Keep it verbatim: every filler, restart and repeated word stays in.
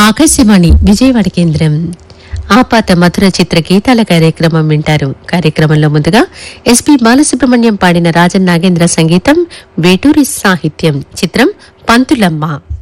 ఆకాశవాణి విజయవాడ కేంద్రం ఆపాత మధుర చిత్ర గీతాల కార్యక్రమం వింటారు. కార్యక్రమంలో ముందుగా ఎస్పి బాలసుబ్రహ్మణ్యం పాడిన రాజన్ నాగేంద్ర సంగీతం, వేటూరి సాహిత్యం. చిత్రం పంతులమ్మ.